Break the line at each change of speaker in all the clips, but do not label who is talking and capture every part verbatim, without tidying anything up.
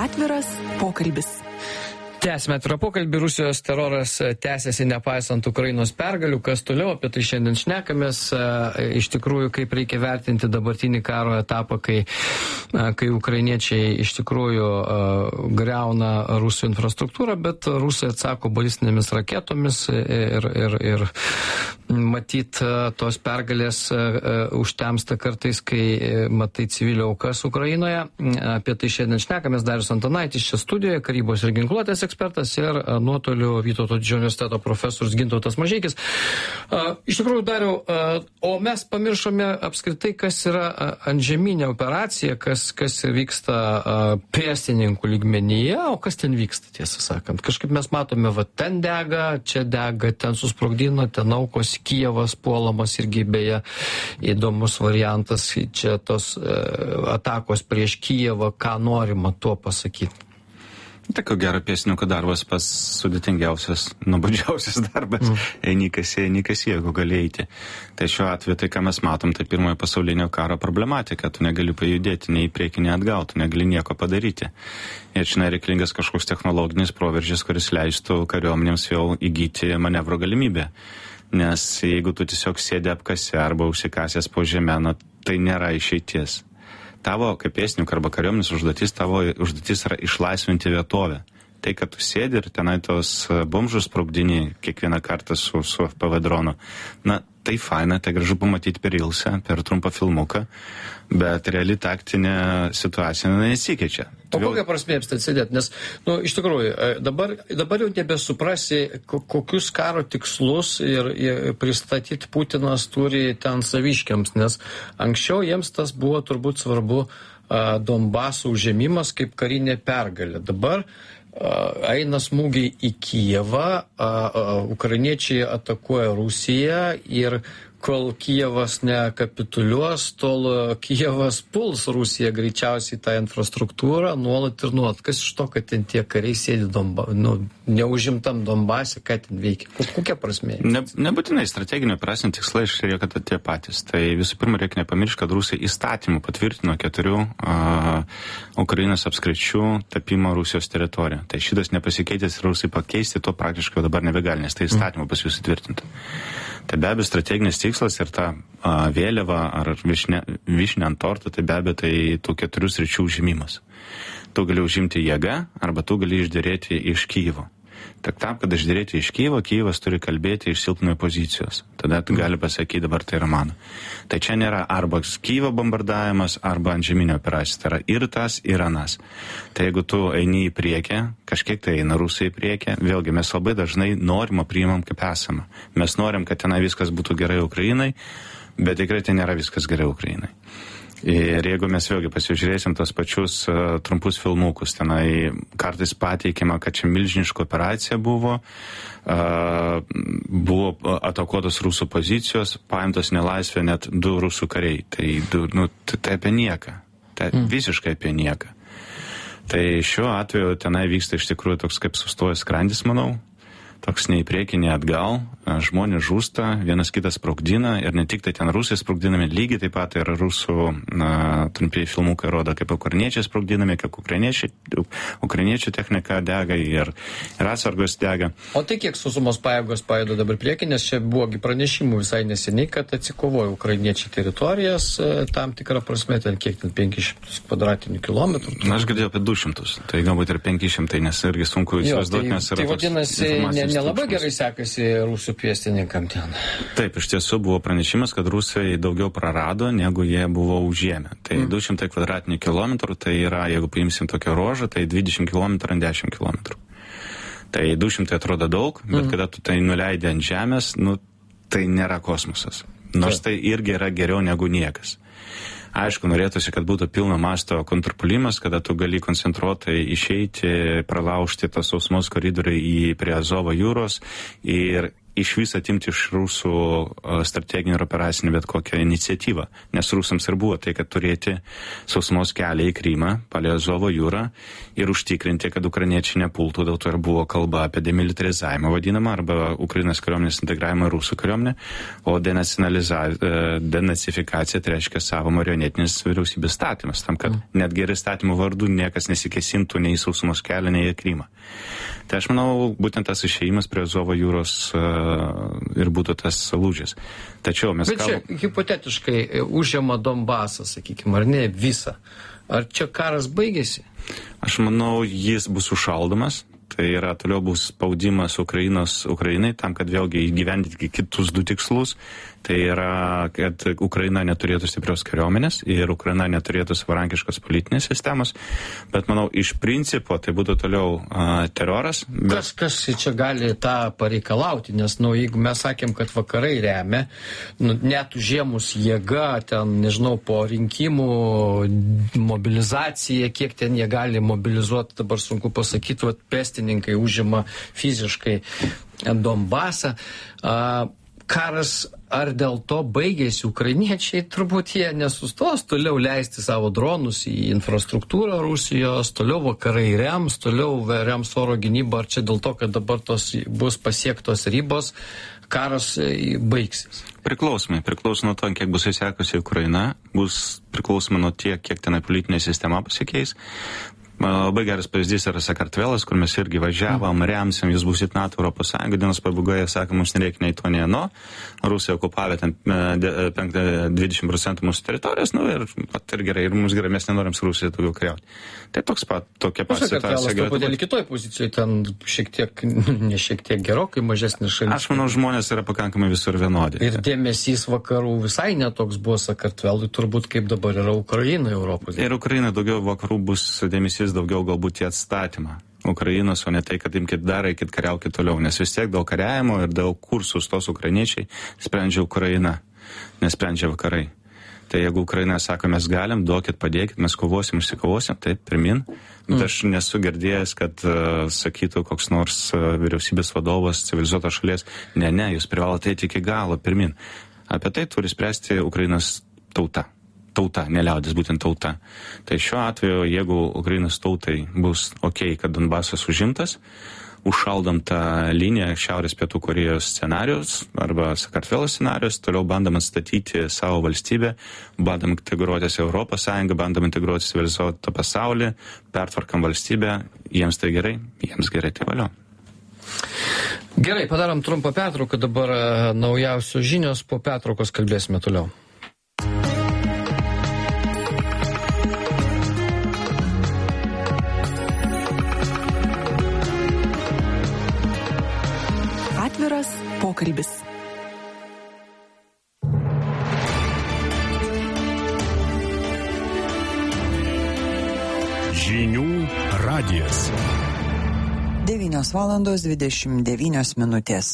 Atviras pokalbis.
Tęsime atvirą pokalbį. Rusijos teroras tęsiasi nepaisant Ukrainos pergalių. Kas toliau, apie tai šiandien šnekamės. Iš tikrųjų, kaip reikia vertinti dabartinį karo etapą, kai, kai ukrainiečiai iš tikrųjų griauna Rusų infrastruktūrą, bet Rusai atsako balistinėmis raketomis ir, ir, ir matyt tos pergalės užtemsta kartais, kai matai civilių aukas Ukrainoje. Apie tai šiandien šnekamės. Darius Antanaitis čia studijoje, karybos ir ginkluotės ekspertas ir nuotoliu Vytauto Didžiojo universiteto profesorius Gintautas Mažeikis. Iš tikrųjų, Dariau, o mes pamiršome apskritai, kas yra antžeminė operacija, kas, kas vyksta pėstininkų lygmenyje, o kas ten vyksta, tiesą sakant. Kažkaip mes matome, va, ten dega, čia dega, ten susprogdino, ten aukos, Kijevas puolamas irgi beje įdomus variantas, čia tos atakos prieš Kijevą, ką norima tuo pasakyti.
Tai ko gero pėstininko darbas pas sudėtingiausias, nuobodžiausias darbas. Mm. Eini kasi, eini kasi, jeigu gali eiti. Tai šiuo atveju tai, ką mes matom, tai pirmojo pasaulinio karo problematika. Tu negali pajudėti nei į priekį, nei atgal, tu negali nieko padaryti. Ir čia reikalingas kažkoks technologinis proveržis, kuris leistų kariuomenėms jau įgyti manevro galimybę. Nes jeigu tu tiesiog sėdi apkase arba užsikasęs po žemę, na, tai nėra išeities. Tavo, kaip pėstininkų arba kariuomenės užduotis, tavo užduotis yra išlaisvinti vietovę. Tai, kad tu sėdi ir tenai tos bomžus sprogdini kiekvieną kartą su, su F P V dronu, na, tai faina, tai gražu pamatyti per ilsą, per trumpą filmuką, bet reali taktinė situacija nesikeičia.
O kokia prasmė apstat sėdėti? Nes, nu, iš tikrųjų, dabar, dabar jau nebesuprasi, kokius karo tikslus ir, ir pristatyti Putinas turi ten saviškiams, nes anksčiau jiems tas buvo turbūt svarbu Donbaso užėmimas kaip karinė pergalė. Dabar eina smūgiai į Kijevą, ukrainiečiai atakuoja Rusiją ir kol Kijevas nekapituliuos, tol Kijevas puls Rusiją greičiausiai tą infrastruktūrą nuolat ir nuolat. Kas iš to, kad ten tie kariai sėdi Donba, nu, neužimtam Donbase, ką ten veikia? Kokia prasmė?
Ne, nebūtinai strateginio operacinio tikslai išlieka tie patys. Tai visų pirma reikia nepamiršti, kad Rusai įstatymų patvirtino keturių a, Ukrainos apskričių tapimo Rusijos teritoriją. Tai šitas nepasikeitęs Rusai pakeisti to praktiškai dabar nebegali, nes tai įstatymų pas jų sutvirtinta. Tai be abejo strateginis tikslas ir ta a, vėliava ar višnė, višnė ant torto, tai be abejo tai tų keturių sričių užimimas. Tu gali užimti jėgą arba tu gali išderėti iš Kijevo. Tak tam, kad išderėti iš Kijevo, Kijevas turi kalbėti iš silpnojo pozicijos. Tada tu gali pasakyti, dabar tai yra mano. Tai čia nėra arba Kijevo bombardavimas, arba antžeminė operacija. Tai yra ir tas, ir anas. Tai jeigu tu eini į priekį, kažkiek tai eina Rusai į priekį, vėlgi mes labai dažnai norimo priimam kaip esama. Mes norim, kad tenai viskas būtų gerai Ukrainai, bet tikrai tai nėra viskas gerai Ukrainai. Ir jeigu mes vėlgi pasižiūrėsim tos pačius uh, trumpus filmukus, tenai kartais pateikiama, kad čia milžiniška operacija buvo, uh, buvo atakuotos rusų pozicijos, paimtos nelaisvė net du rusų kariai. Tai, du, nu, tai, tai apie nieką. Tai mm. visiškai apie nieką. Tai šiuo atveju tenai vyksta iš tikrųjų toks kaip sustojęs skrandis, manau. Toks nei į priekį, nei atgal, žmonės žūsta, vienas kitas sprogdina ir ne tik tai ten rusai sprogdinami, lygiai taip pat ir rusų na, trumpieji filmukai rodo, kaip ukrainiečiai sprogdinami, kaip ukrainiečiai, ukrainiečių technika dega ir, ir atsargos dega.
O tai kiek sausumos pajėgos pajuda dabar priekį, nes čia buvogi pranešimų visai neseniai, kad atsikovojo ukrainiečiai teritorijas tam tikrą prasme, ten kiek ten penkis šimtus kvadratinių kilometrų.
Na, aš girdėjau apie du šimtus, tai galbūt ir penki šimtai, nes irgi sunku įsivaizduoti,
tai,
nes yra
tai vadinasi, ne, nelabai gerai sekasi rusų pėstininkam ten.
Taip, iš tiesų buvo pranešimas, kad rusai daugiau prarado, negu jie buvo užėmę. Tai mm. du šimtai kvadratinių kilometrų, tai yra, jeigu paimsim tokio ruožą, tai dvidešimt kilometrų ant dešimt kilometrų. Tai du šimtai atrodo daug, bet mm. kada tu tai nuleidai ant žemės, nu, tai nėra kosmosas. Nors tai irgi yra geriau negu niekas. Aišku, norėtųsi, kad būtų pilno masto kontrpuolimas, kada tu gali koncentruotai išeiti, pralaužti tą sausumos koridorių į prie Azovo jūros ir iš vis atimti iš rusų strateginį ir operacinį bet kokią iniciatyvą. Nes rusams ir buvo tai, kad turėti sausumos kelią į Krymą, palei Azovo jūrą ir užtikrinti, kad ukrainiečiai nepultų, dėl to ir buvo kalba apie demilitarizavimą vadinamą arba Ukrainos kariuomenės integravimą į rusų kariuomenę, o denacifikacija tai reiškia savo marionetinis vyriausybės statymas, tam, kad netgi ir įstatymų vardu niekas nesikesintų nei į sausumos kelią, nei į Krymą. Tai aš manau, būtent tas išėjimas prie Azovo jūros uh, ir būtų tas lūžis. Tačiau mes
Bet čia
kalbam...
hipotetiškai užima Donbasą, sakykime, ar ne visą. Ar čia karas baigėsi?
Aš manau, jis bus užšaldomas. Tai yra, toliau bus spaudimas Ukrainos, Ukrainai, tam, kad vėlgi įgyvendinti kitus du tikslus. Tai yra, kad Ukraina neturėtų stiprios kariuomenės ir Ukraina neturėtų savarankiškos politinės sistemos. Bet, manau, iš principo tai būtų toliau uh, teroras. Bet...
Kas, kas čia gali tą pareikalauti? Nes, nu, jeigu mes sakėm, kad vakarai remia, nu, net užėmus jėga, ten, nežinau, po rinkimų mobilizacija, kiek ten jie gali mobilizuoti, dabar sunku pasakyti, vat pėstininkai užima fiziškai Donbasą. Uh, karas ar dėl to baigėsi? Ukrainiečiai turbūt jie nesustos toliau leisti savo dronus į infrastruktūrą Rusijos, toliau vakarai rems, toliau rems oro gynybą, ar čia dėl to, kad dabar tos bus pasiektos ribos, karas baigsis?
Priklausomai, priklausomai nuo to, kiek bus įsekusi Ukraina, bus priklausomai nuo tiek, kiek tenai politinė sistema pasikeis. Labai geras pavyzdys yra Sakartvelas, kur mes irgi važiavom, remsim, jūs būsit NATO, Europos Sąjunga, dienos pabaigoje sakė, mums nereikia nei to, nei ano. Rusija okupavė ten dvidešimt procentų mūsų teritorijos, nu ir, pat, ir gerai, ir mums gerai, mes nenorim su Rusija daugiau kariauti. Tai toks pat, tokia pat situacija.
Sakartvelas truputėlį kitoj pozicijoje, ten šiek tiek, ne šiek tiek gerokai mažesnis šalis.
Aš manau, žmonės yra pakankamai visur vienodi.
Ir dėmesys vakarų visai netoks buvo Sakartvelui, turbūt kaip dabar yra Ukraina Europos.
Ir Ukraina daugiau vakarų bus dėmesys daugiau galbūt į atstatymą Ukrainos, o ne tai, kad imkit dar, eikit kariaukit toliau, nes vis tiek dėl kariavimo ir dėl kur sustos ukrainiečiai sprendžia Ukraina, nesprendžia vakarai. Tai jeigu Ukraina sako, mes galim, duokit, padėkit, mes kovosim, užsikovosim, taip, pirmin. Bet mm. aš nesu girdėjęs, kad uh, sakytų koks nors uh, vyriausybės vadovas civilizuotos šalies, ne, ne, jūs privalote eiti iki galo, pirmin. Apie tai turi spręsti Ukrainos tauta. Tauta, neliaudis, būtent tauta. Tai šiuo atveju, jeigu Ukrainos tautai bus ok, kad Donbasas užimtas, užšaldam tą liniją Šiaurės Pietų Korėjos scenarius arba Sakartvelo scenarius, toliau bandam atstatyti savo valstybę, bandam integruotis į Europos Sąjungą, bandam integruotis į civilizuotą pasaulį, pertvarkam valstybę, jiems tai gerai, jiems gerai, tai valio.
Gerai, padarom trumpą pertrauką, dabar naujausios žinios, po pertraukos kalbėsime toliau.
Atviras pokalbis.
Žinių radijas.
devynios valandos dvidešimt devynios minutės.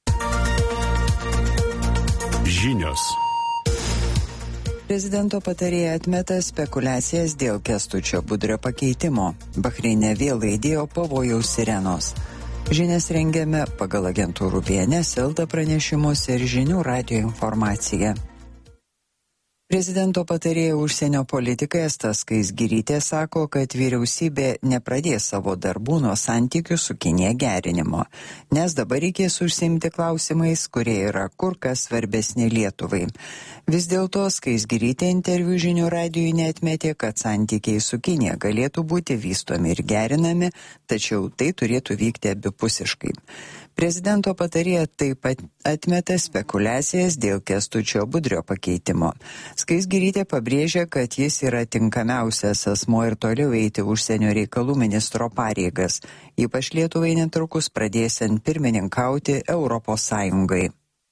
Žinios.
Prezidento patarėja atmeta spekulacijas dėl Kęstučio Budrio pakeitimo. Bahreine vėl aidėjo pavojaus sirenos. Žinias rengiame pagal agentūrų B N S, Elta pranešimus ir Žinių radijo informaciją. Prezidento patarėja užsienio politikai Asta Skaisgirytė sako, kad vyriausybė nepradės savo darbų nuo santykių su Kinija gerinimo, nes dabar reikės užsiimti klausimais, kurie yra kur kas svarbesni Lietuvai. Vis dėlto Skaisgirytė interviu Žinių radijui neatmetė, kad santykiai su Kinija galėtų būti vystomi ir gerinami, tačiau tai turėtų vykti abipusiškai. Prezidento patarėja taip pat atmeta spekulacijas dėl Kęstučio Budrio pakeitimo. Skaisgirytė pabrėžia, kad jis yra tinkamiausias asmuo ir toliau eiti užsienio reikalų ministro pareigas, ypač Lietuvai netrukus pradėsiant pirmininkauti Europos Sąjungai.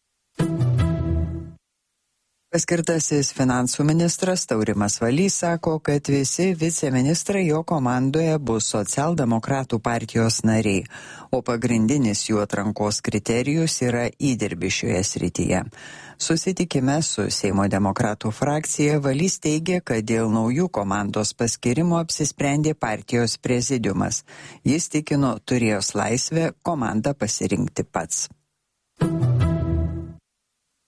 Paskirtasis finansų ministras Taurimas Valys sako, kad visi viceministrai jo komandoje bus socialdemokratų partijos nariai, o pagrindinis jų atrankos kriterijus yra įdirbis šioje srityje. Susitikime su Seimo demokratų frakcija Valys teigė, kad dėl naujų komandos paskirimo apsisprendė partijos prezidiumas. Jis tikino, turėjęs laisvę komandą pasirinkti pats.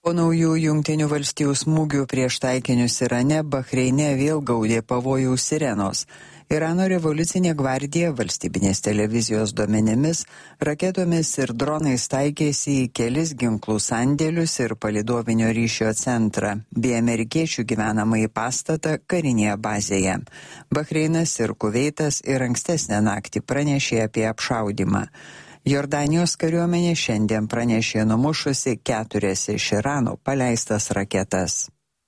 Po naujų Jungtinių valstijų smūgių prieš taikinius Irane, Bahreine vėl gaudė pavojaus sirenos. Irano revoliucinė gvardija valstybinės televizijos duomenimis raketomis ir dronais taikėsi į kelis ginklų sandėlius ir palidovinio ryšio centrą, bei amerikiečių gyvenamąjį pastatą karinėje bazėje. Bahreinas ir Kuveitas ir ankstesnę naktį pranešė apie apšaudymą. Jordanijos kariuomenė šiandien pranešė numušusi keturias iš Irano paleistas raketas.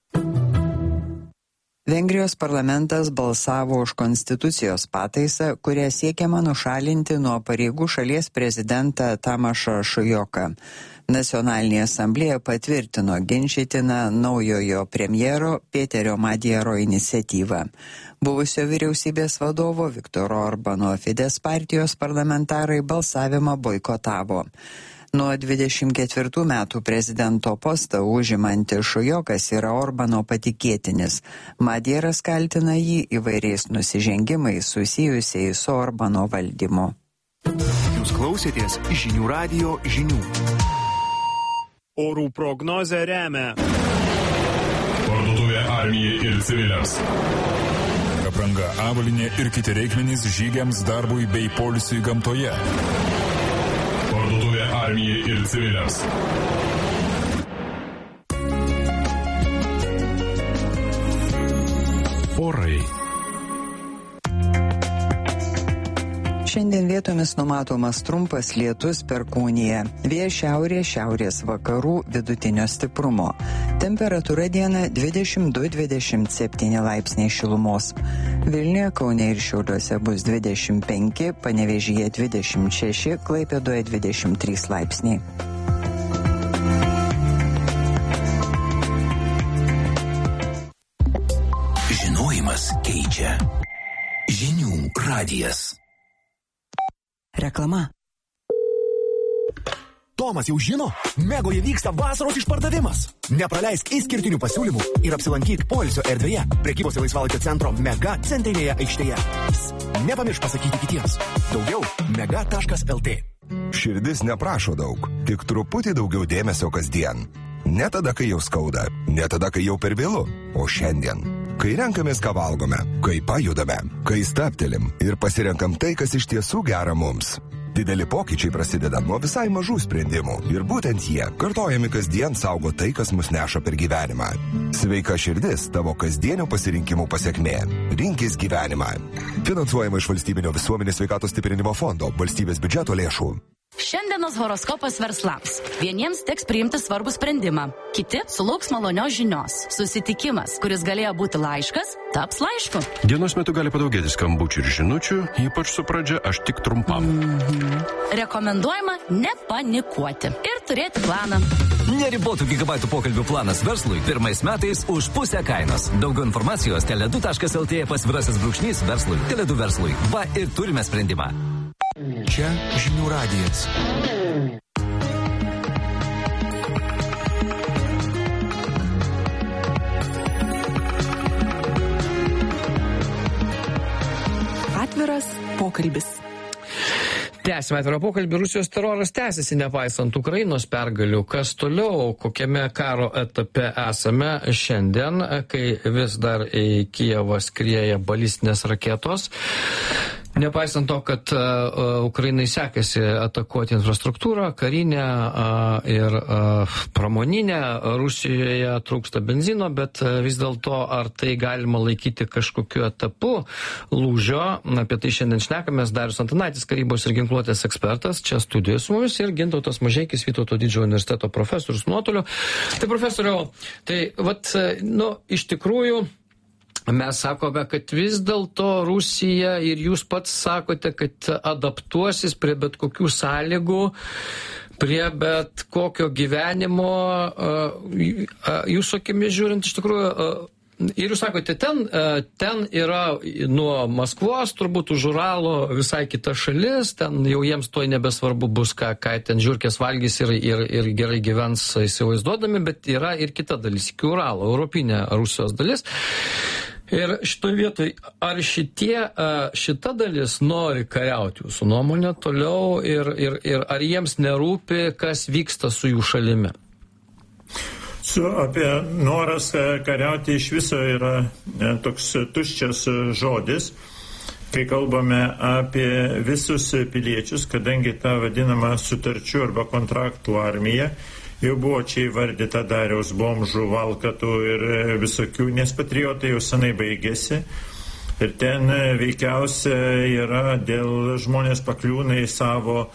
Vengrijos parlamentas balsavo už konstitucijos pataisą, kuria siekiama nušalinti nuo pareigų šalies prezidentą Tamašą Šujoką. Nacionalinė asamblėja patvirtino ginčytiną naujojo premjero Peterio Madjaro iniciatyvą. Buvusio vyriausybės vadovo Viktoro Orbano Fides partijos parlamentarai balsavimą boikotavo. Nuo dvidešimt ketvirtų metų prezidento postą užimantis Šujokas yra Orbano patikėtinis. Madjaras kaltina jį įvairiais nusižengimais susijusiais su Orbano valdymu.
Jūs klausėtės žinių radijo žinių. Orų prognozę remia
Parduotuvė Armijai ir civiliams. Apranga, avalynė ir kiti reikmenys žygiams, darbui bei poilsiui gamtoje. Parduotuvė Armijai ir civiliams. Orai.
Šiandien vietomis numatomas trumpas lietus perkūnija. Vėjas šiaurės, šiaurės vakarų vidutinio stiprumo. Temperatūra dieną dvidešimt du dvidešimt septyni laipsniai šilumos. Vilniuje, Kaune ir Šiauliuose bus dvidešimt penki, Panevėžyje dvidešimt šeši, Klaipėdoje dvidešimt trys laipsniai.
Žinojimas keičia. Žinių radijas.
Reklama.
Tomas jau žino, Megoje vyksta vasaros išpardavimas. Nepraleisk išskirtinių pasiūlymų ir apsilankyk poilsio erdvėje prekybos ir laisvalaikio centro Mega centrinėje aikštėje. Nepamiršk pasakyti kitiems. Daugiau mega taškas lt.
Širdis neprašo daug, tik truputį daugiau dėmesio kasdien. Ne tada, kai jau skauda, ne tada, kai jau per vėlu, o šiandien. Kai renkamės, ką valgome, kai pajudame, kai stabtelim ir pasirenkam tai, kas iš tiesų gera mums. Dideli pokyčiai prasideda nuo visai mažų sprendimų ir būtent jie, kartojami kasdien, saugo tai, kas mus neša per gyvenimą. Sveika širdis tavo kasdienių pasirinkimų pasekmė. Rinkis gyvenimą. Finansuojama iš Valstybinio visuomenės sveikatos stiprinimo fondo, valstybės biudžeto lėšų.
Šiandienos horoskopas verslams. Vieniems teks priimti svarbų sprendimą, kiti sulauks malonios žinios. Susitikimas, kuris galėjo būti laiškas, taps laišku.
Dienos metu gali padaugėti skambučių ir žinučių, ypač su pradžia aš tik trumpam.
Mm-hmm. Rekomenduojama nepanikuoti ir turėti planą.
Neribotų gigabaitų pokalbių planas verslui pirmais metais už pusę kainos. Daugiau informacijos tele du taškas lt pasvirasis brūkšnys verslui. tele du verslui. Va ir turime sprendimą.
Čia žinių radijas.
Atviras pokalbis.
Tęsime atvirą pokalbį. Rusijos teroras tęsiasi nepaisant Ukrainos pergalių. Kas toliau, kokiame karo etape esame šiandien, kai vis dar į Kijevą skrieja balistinės raketos. Nepaisant to, kad uh, Ukrainai sekasi atakuoti infrastruktūrą, karinę uh, ir uh, pramoninę, Rusijoje trūksta benzino, bet uh, vis dėlto ar tai galima laikyti kažkokiu etapu lūžio, apie tai šiandien šnekamės. Darius Antanaitis, karybos ir ginkluotės ekspertas, čia studijoje su mumis, ir Gintautas Mažeikis, Vytauto didžiojo universiteto profesorius nuotoliu. Tai profesoriau, tai vat, nu, iš tikrųjų, mes sakome, kad vis dėlto Rusija ir jūs pats sakote, kad adaptuosis prie bet kokių sąlygų, prie bet kokio gyvenimo. Jūsų akimis žiūrint, iš tikrųjų, ir jūs sakote, ten, ten yra nuo Maskvos, turbūt už Uralo visai kita šalis, ten jau jiems toj nebesvarbu bus, ką, ką ten žiurkės valgys ir, ir, ir gerai gyvens įsivaizduodami, bet yra ir kita dalis, iki Uralo, europinė Rusijos dalis. Ir šitoj vietoj, ar šitie, šita dalis nori kariauti jūsų nuomonę toliau ir, ir, ir ar jiems nerūpi, kas vyksta su jų šalimi?
su, apie noras kariauti iš viso yra toks tuščias žodis, kai kalbame apie visus piliečius, kadangi ta vadinama sutarčių arba kontraktų armija jau buvo čia įvardyta Dariaus Bomžų, Valkatų ir visokių, nes patriotai jau senai baigėsi. Ir ten veikiausia yra dėl žmonės pakliūna į savo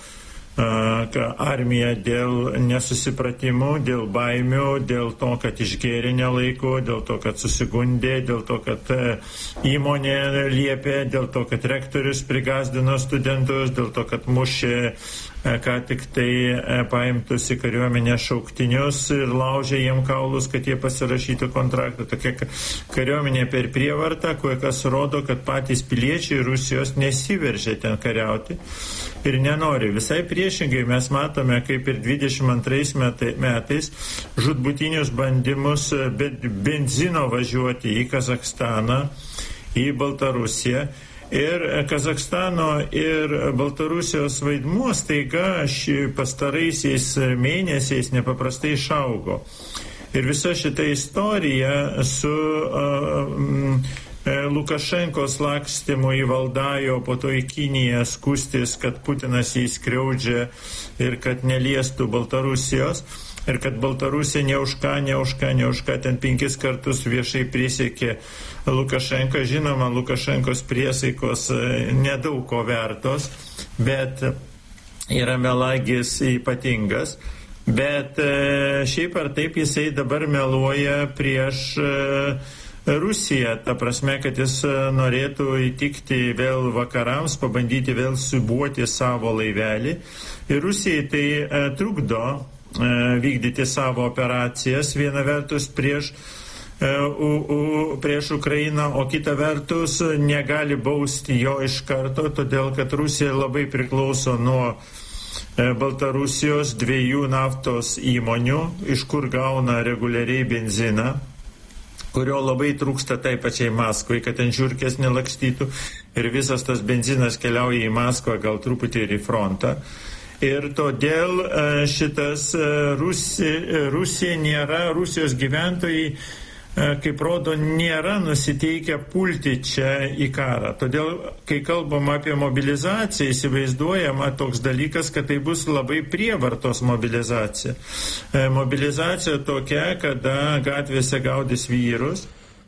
armiją dėl nesusipratimų, dėl baimių, dėl to, kad išgėrė nelaiko, dėl to, kad susigundė, dėl to, kad įmonė liepė, dėl to, kad rektorius prigazdino studentus, dėl to, kad mušė ką tik tai paimtus į kariuomenę šauktinius ir laužė jiem kaulus, kad jie pasirašytų kontraktą. Tokia kariuomenė per prievartą, kas rodo, kad patys piliečiai Rusijos nesiveržė ten kariauti ir nenori. Visai priešingai mes matome, kaip ir dvidešimt antrais metais žūtbūtinius bandymus benzino važiuoti į Kazakstaną, į Baltarusiją. Ir Kazakstano ir Baltarusijos vaidmuo staiga pastaraisiais mėnesiais nepaprastai išaugo. Ir visa šita istorija su uh, Lukašenkos lakstymu į Valdajo, po to į Kiniją skustis, kad Putinas jį skriaudžia ir kad neliestų Baltarusijos. Ir kad Baltarusija ne už ką, ne už ką, ne už ką ten penkis kartus viešai prisiekė Lukašenka. Žinoma, Lukašenkos priesaikos nedaug ko vertos, bet yra melagis ypatingas. Bet šiaip ar taip jisai dabar meluoja prieš Rusiją. Ta prasme, kad jis norėtų įtikti vėl vakarams, pabandyti vėl siūbuoti savo laivelį. Ir Rusijai tai trukdo vykdyti savo operacijas, viena vertus prieš, u, u, prieš Ukrainą, o kita vertus negali bausti jo iš karto, todėl kad Rusija labai priklauso nuo Baltarusijos dviejų naftos įmonių, iš kur gauna reguliariai benziną, kurio labai trūksta tai pačiai Maskvai, kad ten žiurkės nelakstytų ir visas tas benzinas keliauja į Maskvą, gal truputį ir į frontą. Ir todėl šitas Rusija, Rusija nėra, Rusijos gyventojai, kaip rodo, nėra nusiteikę pulti čia į karą. Todėl, kai kalbam apie mobilizaciją, įsivaizduojama toks dalykas, kad tai bus labai prievartos mobilizacija. Mobilizacija tokia, kada gatvėse gaudys vyrus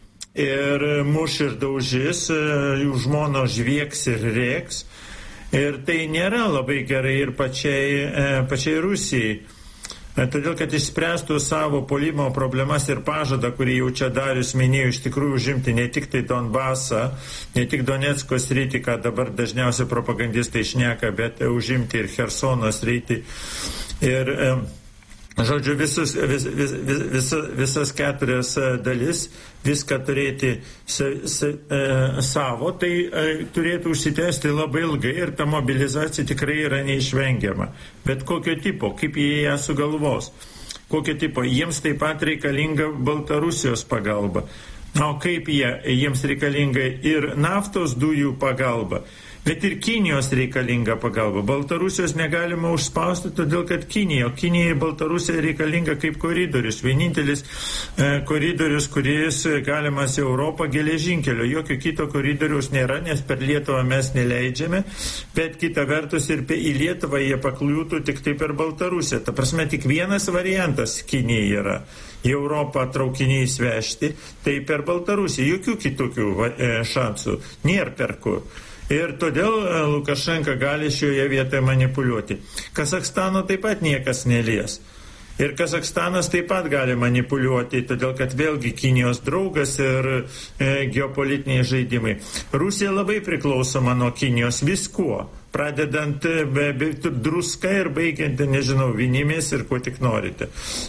ir muš ir daužys, jų žmonos žvieks ir rėks. Ir tai nėra labai gerai ir pačiai, pačiai Rusijai. Todėl, kad išspręstų savo puolimo problemas ir pažadą, kurį jau čia Darius minėjo, iš tikrųjų užimti ne tik tai Donbasą, ne tik Donecko sritį, ką dabar dažniausiai propagandistai šneka, bet užimti ir Chersono sritį. Ir, žodžiu, visus, vis, vis, vis, visas keturias dalis, viską turėti sa, sa, e, savo, tai e, turėtų užsitęsti labai ilgai ir ta mobilizacija tikrai yra neišvengiama. Bet kokio tipo, kaip jie ją sugalvos, kokio tipo, jiems taip pat reikalinga Baltarusijos pagalba. O kaip jie, jiems reikalinga ir naftos dujų pagalba, bet ir Kinijos reikalinga pagalba. Baltarusijos negalima užspausti, todėl kad Kinija, o Kinijai Baltarusija reikalinga kaip koridorius. Vienintelis e, koridorius, kuris galimas į Europą geležinkelio. Jokio kito koridoriaus nėra, nes per Lietuvą mes neleidžiame, bet kita vertus ir į Lietuvą jie pakliūtų tik tai per Baltarusiją. Ta prasme, tik vienas variantas Kinijai yra į Europą traukiniais vežti, tai per Baltarusiją. Jokių kitokių e, šansų nėra per kur. Ir todėl Lukašenka gali šioje vietoje manipuliuoti. Kazakstano taip pat niekas nelies. Ir Kazakstanas taip pat gali manipuliuoti, todėl kad vėlgi Kinijos draugas ir e, geopolitiniai žaidimai. Rusija labai priklausoma nuo Kinijos viskuo, pradedant be, be, druska ir baigiant, nežinau, vinimis ir ko tik norite.